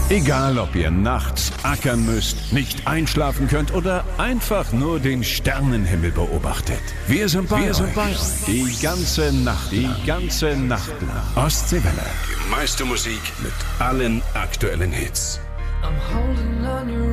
Egal, ob ihr nachts ackern müsst, nicht einschlafen könnt oder einfach nur den Sternenhimmel beobachtet. Wir sind bei euch. Die ganze Nacht lang. Ostseewelle. Die meiste Musik mit allen aktuellen Hits. I'm holding on your